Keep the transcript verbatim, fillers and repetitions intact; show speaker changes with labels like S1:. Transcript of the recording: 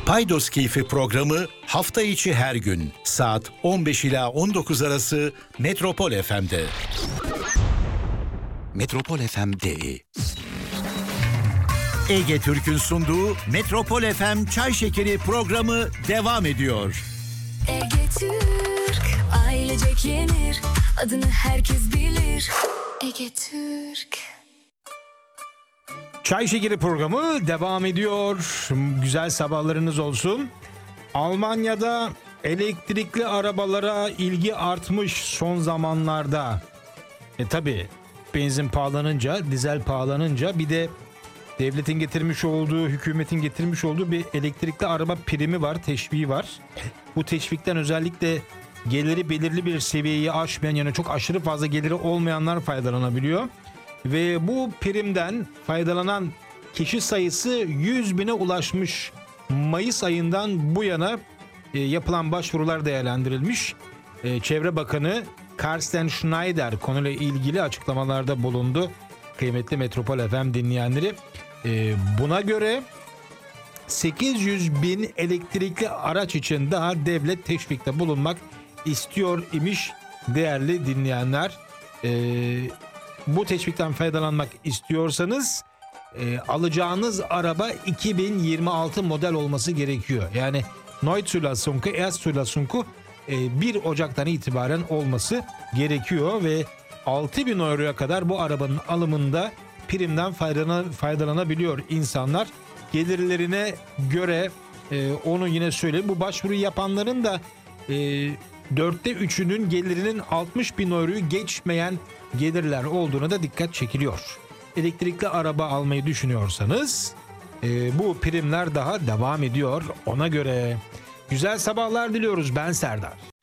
S1: Paydos Keyfi programı hafta içi her gün saat on beş ila on dokuz arası Metropol F M'de. Metropol F M D I Ege Türk'ün sunduğu Metropol F M Çay Şekeri programı devam ediyor.
S2: Ege Türk, ailecek yenir, adını herkes bilir. Ege Türk.
S3: Çay Şekeri programı devam ediyor. Güzel sabahlarınız olsun. Almanya'da elektrikli arabalara ilgi artmış son zamanlarda. E tabi benzin pahalanınca, dizel pahalanınca bir de devletin getirmiş olduğu, hükümetin getirmiş olduğu bir elektrikli araba primi var, teşviği var. Bu teşvikten özellikle geliri belirli bir seviyeyi aşmayan, yani çok aşırı fazla geliri olmayanlar faydalanabiliyor. Ve bu primden faydalanan kişi sayısı yüz bine ulaşmış. Mayıs ayından bu yana e, yapılan başvurular değerlendirilmiş. E, Çevre Bakanı Carsten Schneider konuyla ilgili açıklamalarda bulundu. Kıymetli Metropol F M dinleyenleri. E, buna göre sekiz yüz bin elektrikli araç için daha devlet teşvikte bulunmak istiyor imiş değerli dinleyenler. Eee Bu teşvikten faydalanmak istiyorsanız e, alacağınız araba iki bin yirmi altı model olması gerekiyor. Yani Neuzulassung, Erstzulassung e, bir Ocak'tan itibaren olması gerekiyor ve altı bin euroya kadar bu arabanın alımında primden faydalan, faydalanabiliyor insanlar. Gelirlerine göre e, onu yine söyleyeyim, bu başvuruyu yapanların da e, dörtte üçünün gelirinin altmış bin euroyu geçmeyen gelirler olduğuna da dikkat çekiliyor. Elektrikli araba almayı düşünüyorsanız e, bu primler daha devam ediyor ona göre. Güzel sabahlar diliyoruz, ben Serdar.